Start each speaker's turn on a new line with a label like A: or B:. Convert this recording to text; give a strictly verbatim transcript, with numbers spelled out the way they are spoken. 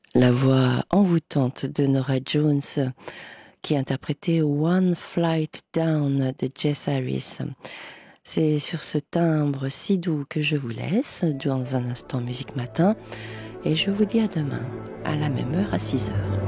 A: La voix envoûtante de Norah Jones qui interprétait One Flight Down de Jess Harris. C'est sur ce timbre si doux que je vous laisse dans un instant Musique Matin et je vous dis à demain à la même heure à six heures.